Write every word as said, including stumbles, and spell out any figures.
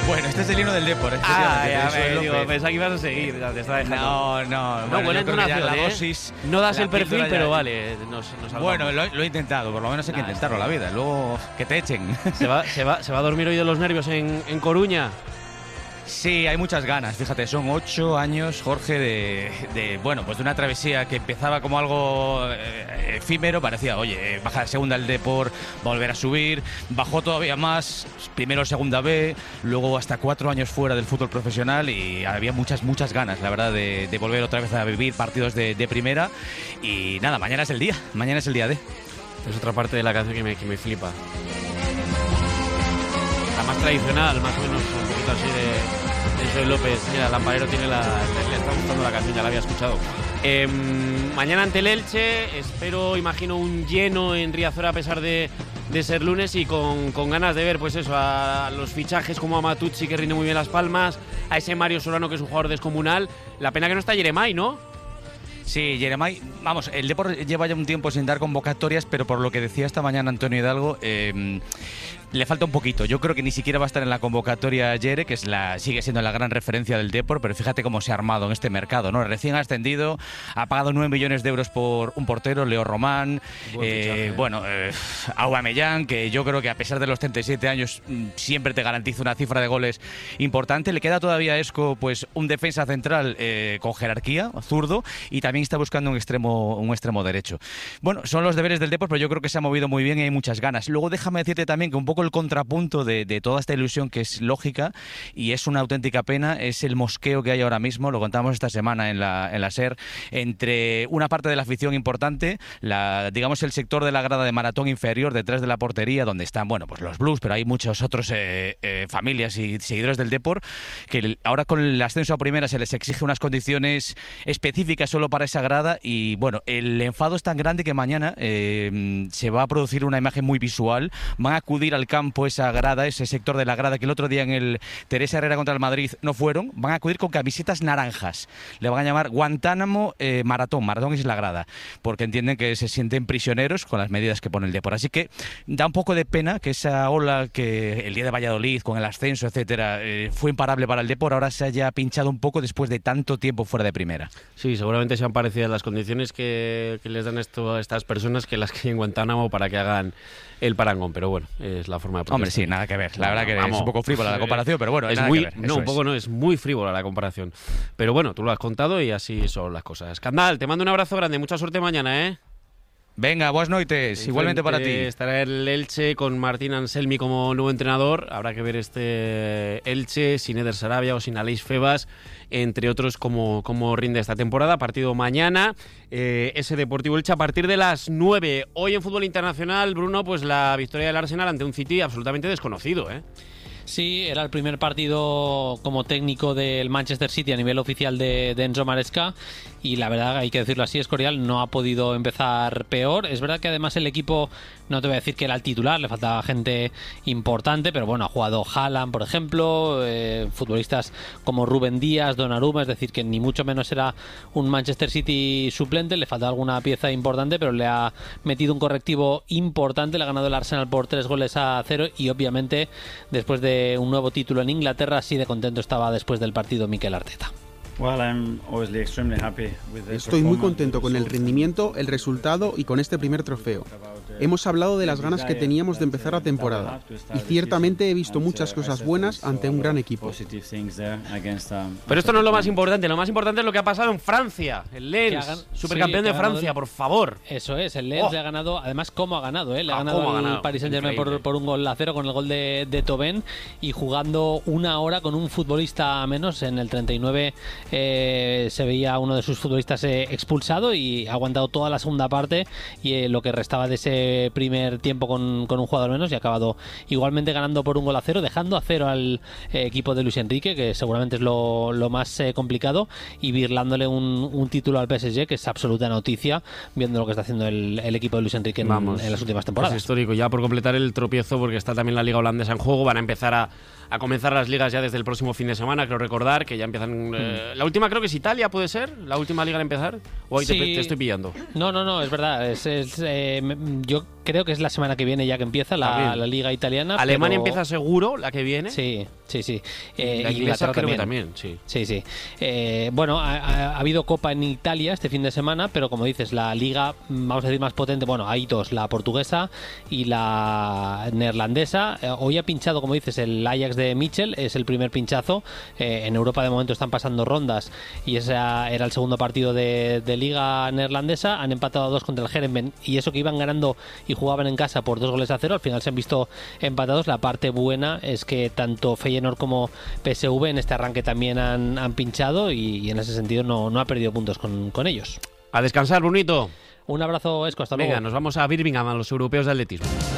Bueno, este es el himno del Depor. Ah, ya me digo, pensaba que ibas a seguir. Te estaba dejando. No, no. No, bueno, buena yo creo que ya entonación, la ¿eh? dosis, No das la el perfil, píldora pero ya- vale. Nos, nos salvamos. Bueno, lo, lo he intentado, por lo menos hay que Nah, intentarlo está la bien. vida. Luego que te echen. ¿Se va, se, va, ¿Se va a dormir hoy de los nervios en, en Coruña? Sí, hay muchas ganas. Fíjate, son ocho años, Jorge, de, de bueno, pues de una travesía que empezaba como algo eh, efímero. Parecía, oye, eh, baja de segunda el Depor, volver a subir. Bajó todavía más, primero segunda B, luego hasta cuatro años fuera del fútbol profesional y había muchas, muchas ganas, la verdad, de, de volver otra vez a vivir partidos de, de primera. Y nada, mañana es el día, mañana es el día de. Es otra parte de la canción que me, que me flipa. La más tradicional, más o menos, un poquito así de, de Joel López. Mira, Lamparero tiene la, le, le está gustando la canción, ya la había escuchado. Eh, mañana ante el Elche, espero, imagino, un lleno en Riazor a pesar de, de ser lunes y con, con ganas de ver, pues eso, a los fichajes como a Matucci, que rinde muy bien las palmas, a ese Mario Solano, que es un jugador descomunal. La pena que no está Jeremai, ¿no? Sí, Jeremai, vamos, el Depor lleva ya un tiempo sin dar convocatorias, pero por lo que decía esta mañana Antonio Hidalgo, eh, le falta un poquito. Yo creo que ni siquiera va a estar en la convocatoria Jere, que es la, sigue siendo la gran referencia del Depor, pero fíjate cómo se ha armado en este mercado, ¿no? Recién ascendido, ha pagado nueve millones de euros por un portero, Leo Román, Buen eh, fichaje. bueno, eh, Aubameyang, que yo creo que a pesar de los treinta y siete años mm, siempre te garantiza una cifra de goles importante. Le queda todavía a Esco, pues, un defensa central eh, con jerarquía, zurdo, y también está buscando un extremo, un extremo derecho. Bueno, son los deberes del Depor, pero yo creo que se ha movido muy bien y hay muchas ganas. Luego déjame decirte también que un poco el contrapunto de, de toda esta ilusión, que es lógica y es una auténtica pena, es el mosqueo que hay ahora mismo, lo contamos esta semana en la, en la SER, entre una parte de la afición importante, la, digamos el sector de la grada de maratón inferior, detrás de la portería, donde están, bueno, pues los Blues, pero hay muchos otros eh, eh, familias y seguidores del Depor, que ahora con el ascenso a primera se les exige unas condiciones específicas solo para esa grada y, bueno, el enfado es tan grande que mañana eh, se va a producir una imagen muy visual, van a acudir al campo esa grada, ese sector de la grada que el otro día en el Teresa Herrera contra el Madrid no fueron, van a acudir con camisetas naranjas, le van a llamar Guantánamo eh, Maratón, Maratón es la grada, porque entienden que se sienten prisioneros con las medidas que pone el Depor, así que da un poco de pena que esa ola que el día de Valladolid con el ascenso, etcétera, eh, fue imparable para el Depor, ahora se haya pinchado un poco después de tanto tiempo fuera de primera. Sí, seguramente sean parecidas las condiciones que, que les dan esto a estas personas que las que hay en Guantánamo para que hagan el parangón, pero bueno, es la forma de protestar. Hombre, sí, nada que ver. La No, verdad que vamos, es un poco frívola la comparación, pero bueno, es nada muy, que ver. no, Eso un poco es. no, es muy frívola la comparación. Pero bueno, tú lo has contado y así son las cosas. Candal, te mando un abrazo grande, mucha suerte mañana, ¿eh? Venga, buenas noches, igualmente para ti. Estará el Elche con Martín Anselmi como nuevo entrenador. Habrá que ver este Elche sin Eder Sarabia o sin Aleix Febas, entre otros, como, como rinde esta temporada. Partido mañana, eh, ese Deportivo Elche a partir de las nueve. Hoy en fútbol internacional, Bruno, pues la victoria del Arsenal ante un City absolutamente desconocido, ¿eh? Sí, era el primer partido como técnico del Manchester City a nivel oficial de, de Enzo Maresca y la verdad, hay que decirlo así, Escorial no ha podido empezar peor. Es verdad que además el equipo, no te voy a decir que era el titular, le faltaba gente importante, pero bueno, ha jugado Haaland, por ejemplo, eh, futbolistas como Rubén Díaz, Donnarumma, es decir, que ni mucho menos era un Manchester City suplente, le faltaba alguna pieza importante, pero le ha metido un correctivo importante, le ha ganado el Arsenal por tres goles a cero y obviamente después de un nuevo título en Inglaterra, así de contento estaba después del partido Mikel Arteta. Estoy muy contento con el rendimiento, el resultado y con este primer trofeo. Hemos hablado de las ganas que teníamos de empezar la temporada y ciertamente he visto muchas cosas buenas ante un gran equipo. Pero esto no es lo más importante, lo más importante es lo que ha pasado en Francia. El Lens, hagan, supercampeón sí, de Francia, el, por favor. Eso es, el Lens oh. le ha ganado, además cómo ha ganado, ¿eh? Le ha ah, ganado ha ganado. el Paris Saint-Germain por, por un gol a cero con el gol de, de Thauvin y jugando una hora con un futbolista menos. En el treinta y nueve eh, se veía uno de sus futbolistas eh, expulsado y ha aguantado toda la segunda parte y eh, lo que restaba de ese primer tiempo con, con un jugador menos y ha acabado igualmente ganando por un gol a cero, dejando a cero al eh, equipo de Luis Enrique, que seguramente es lo, lo más eh, complicado, y birlándole un, un título al P S G, que es absoluta noticia viendo lo que está haciendo el, el equipo de Luis Enrique en, Vamos, en las últimas temporadas. Es histórico, ya por completar el tropiezo, porque está también la liga holandesa en juego, van a empezar a, a comenzar las ligas ya desde el próximo fin de semana, creo recordar que ya empiezan mm. eh, la última creo que es Italia, ¿puede ser? ¿La última liga en empezar? ¿O ahí sí. te, te estoy pillando? No, no, no, es verdad, es, es, eh, yo creo que es la semana que viene ya que empieza la, la Liga Italiana. Alemania pero... empieza seguro la que viene. Sí, sí, sí. Eh, la inglesa creo que también, sí. Sí, sí. Eh, bueno, ha, ha habido Copa en Italia este fin de semana, pero como dices, la liga, vamos a decir, más potente, bueno, hay dos, la portuguesa y la neerlandesa. Eh, hoy ha pinchado, como dices, el Ajax de Michel, es el primer pinchazo. Eh, en Europa de momento están pasando rondas y ese era el segundo partido de, de liga neerlandesa. Han empatado a dos contra el Heerenveen y eso que iban ganando y jugaban en casa por dos goles a cero, al final se han visto empatados. La parte buena es que tanto Feyenoord como P S V en este arranque también han, han pinchado y, y en ese sentido no, no ha perdido puntos con, con ellos. A descansar, Brunito. Un abrazo, Esco, hasta Venga, luego. nos vamos a Birmingham, a los europeos de atletismo.